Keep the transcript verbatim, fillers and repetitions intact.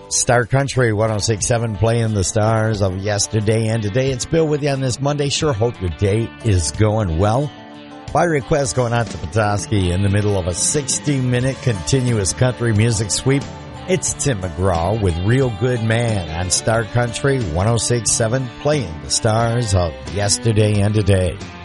Star Country one oh six point seven playing the stars of yesterday and today. It's Bill with you on this Monday. Sure hope your day is going well. By request going out to Petoskey in the middle of a sixty-minute continuous country music sweep. It's Tim McGraw with Real Good Man on Star Country one oh six point seven playing the stars of yesterday and today.